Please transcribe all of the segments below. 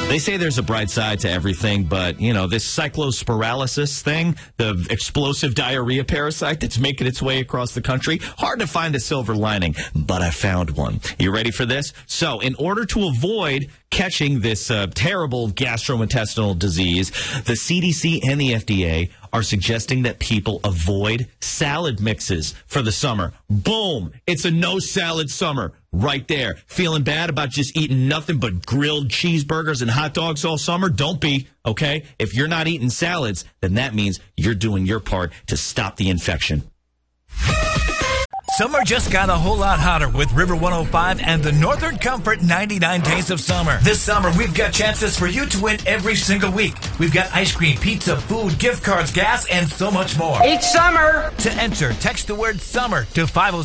They say there's a bright side to everything, but, you know, this cyclospiralysis thing, the explosive diarrhea parasite that's making its way across the country, hard to find a silver lining, but I found one. You ready for this? So, in order to avoid catching this terrible gastrointestinal disease, the CDC and the FDA are suggesting that people avoid salad mixes for the summer. Boom! It's a no salad summer right there. Feeling bad about just eating nothing but grilled cheeseburgers and hot dogs all summer? Don't be, okay? If you're not eating salads, then that means you're doing your part to stop the infection. Summer just got a whole lot hotter with River 105 and the Northern Comfort 99 Days of Summer. This summer, we've got chances for you to win every single week. We've got ice cream, pizza, food, gift cards, gas, and so much more. Each summer! To enter, text the word SUMMER to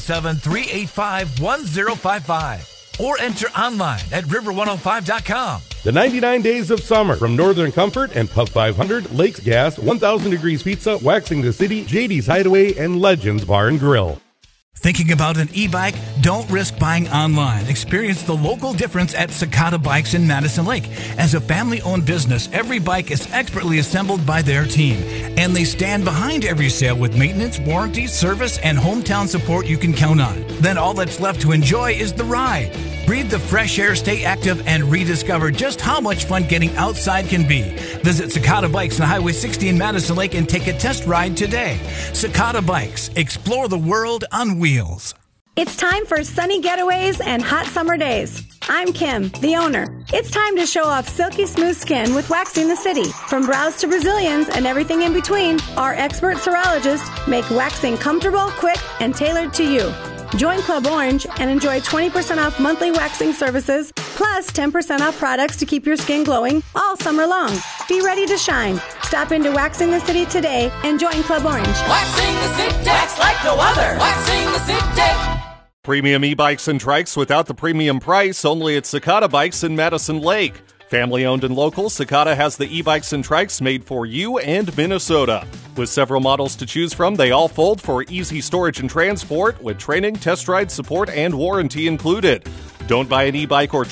507-385-1055 or enter online at river105.com. The 99 Days of Summer from Northern Comfort and Pub 500, Lakes Gas, 1000 Degrees Pizza, Waxing the City, JD's Hideaway, and Legends Bar and Grill. Thinking about an e-bike? Don't risk buying online. Experience the local difference at Cicada Bikes in Madison Lake. As a family-owned business, every bike is expertly assembled by their team, and they stand behind every sale with maintenance, warranty, service, and hometown support you can count on. Then all that's left to enjoy is the ride. Breathe the fresh air, stay active, and rediscover just how much fun getting outside can be. Visit Cicada Bikes on Highway 60 in Madison Lake and take a test ride today. Cicada Bikes. Explore the world on wheels. It's time for sunny getaways and hot summer days. I'm Kim, the owner. It's time to show off silky smooth skin with Waxing the City. From brows to Brazilians and everything in between, our expert serologists make waxing comfortable, quick, and tailored to you. Join Club Orange and enjoy 20% off monthly waxing services, plus 10% off products to keep your skin glowing all summer long. Be ready to shine. Stop into Waxing the City today and join Club Orange. Waxing the City, wax like no other. Waxing the City. Premium e-bikes and trikes without the premium price, only at Cicada Bikes in Madison Lake. Family-owned and local, Cicada has the e-bikes and trikes made for you and Minnesota. With several models to choose from, they all fold for easy storage and transport, with training, test ride support, and warranty included. Don't buy an e-bike or